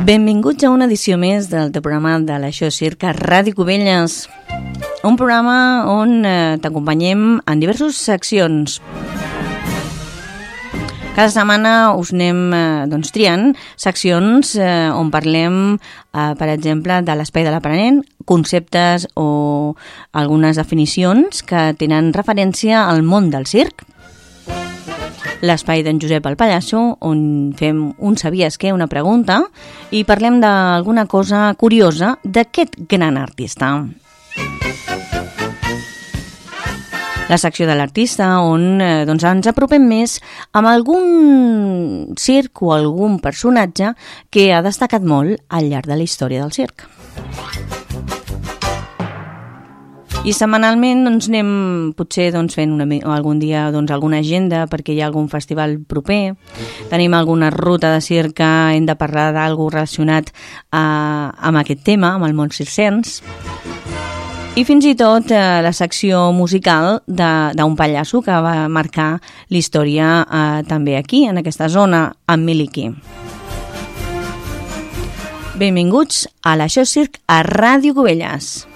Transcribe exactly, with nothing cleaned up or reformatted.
Benvinguts a una edició més del teu programa de l'Això Circ a Ràdio Cubelles, un programa on eh, t'acompanyem en diverses seccions. Cada setmana us anem eh, doncs, triant seccions eh, on parlem, eh, per exemple, de l'espai de l'aprenent, conceptes o algunes definicions que tenen referència al món del circ. L'espai d'en Josep el Pallasso, on fem un sabies què, una pregunta, i parlem d'alguna cosa curiosa d'aquest gran artista. La secció de l'artista, on eh, doncs ens apropem més amb algun circ o algun personatge que ha destacat molt al llarg de la història del circ. I setmanalment doncs, anem potser doncs, fent una, algun dia doncs, alguna agenda perquè hi ha algun festival proper. Tenim alguna ruta de circ que hem de parlar d'alguna relacionat eh, amb aquest tema, amb el món circenc. I fins i tot eh, la secció musical d'un pallasso que va marcar l'història eh, també aquí, en aquesta zona, amb Miliqui. Benvinguts a l'Això Circ a Ràdio Cubelles.